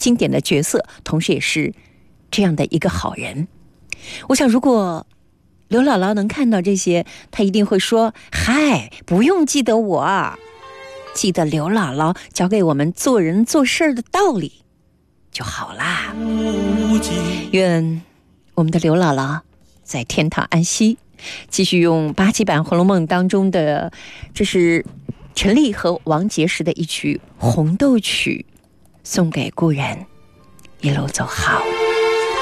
经典的角色，同时也是这样的一个好人。我想如果刘姥姥能看到这些，她一定会说，嗨，不用记得我，记得刘姥姥教给我们做人做事的道理就好啦。愿我们的刘姥姥在天堂安息，继续用8集版《红楼梦》当中的，这是陈丽和王杰时的一曲《红豆曲》，送给故人，一路走好。